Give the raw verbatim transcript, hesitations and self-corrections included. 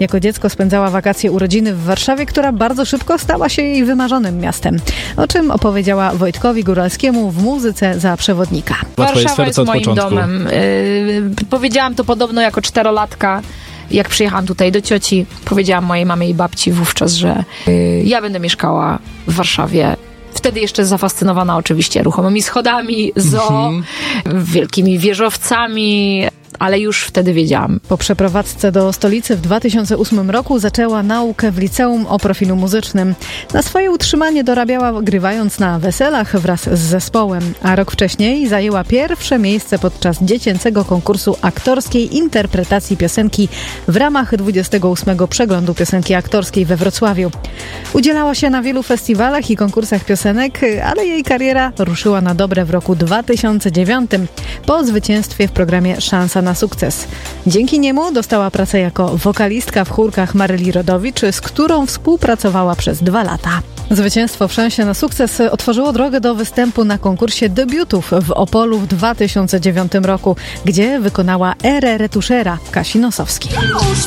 Jako dziecko spędzała wakacje urodziny w Warszawie, która bardzo szybko stała się jej wymarzonym miastem. O czym opowiedziała Wojtkowi Góralskiemu w muzyce za przewodnika. Warszawa jest moim domem. Yy, powiedziałam to podobno jako czterolatka. Jak przyjechałam tutaj do cioci, powiedziałam mojej mamie i babci wówczas, że yy, ja będę mieszkała w Warszawie. Wtedy jeszcze zafascynowana oczywiście ruchomymi schodami, zoo, mm-hmm. wielkimi wieżowcami, ale już wtedy wiedziałam. Po przeprowadzce do stolicy w dwa tysiące ósmym roku zaczęła naukę w liceum o profilu muzycznym. Na swoje utrzymanie dorabiała grywając na weselach wraz z zespołem, a rok wcześniej zajęła pierwsze miejsce podczas dziecięcego konkursu aktorskiej interpretacji piosenki w ramach dwudziestego ósmego Przeglądu Piosenki Aktorskiej we Wrocławiu. Udzielała się na wielu festiwalach i konkursach piosenek, ale jej kariera ruszyła na dobre w roku dwa tysiące dziewiątym po zwycięstwie w programie Szansa na sukces. Dzięki niemu dostała pracę jako wokalistka w chórkach Maryli Rodowicz, z którą współpracowała przez dwa lata. Zwycięstwo w Szansie na sukces otworzyło drogę do występu na konkursie debiutów w Opolu w dwa tysiące dziewiątym roku, gdzie wykonała Erę Retuszera Kasi Nosowskiej.